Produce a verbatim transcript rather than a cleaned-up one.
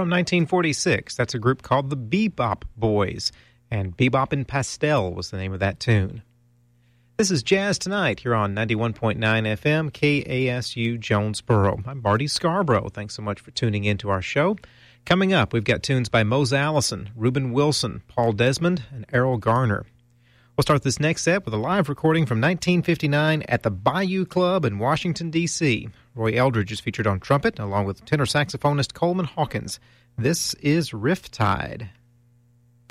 from nineteen forty-six. That's a group called the Bebop Boys, and Bebop and Pastel was the name of that tune. This is Jazz Tonight here on ninety-one point nine F M, K A S U Jonesboro. I'm Marty Scarborough. Thanks so much for tuning in to our show. Coming up, we've got tunes by Mose Allison, Reuben Wilson, Paul Desmond, and Errol Garner. We'll start this next set with a live recording from nineteen fifty-nine at the Bayou Club in Washington, D C Roy Eldridge is featured on trumpet, along with tenor saxophonist Coleman Hawkins. This is Riptide.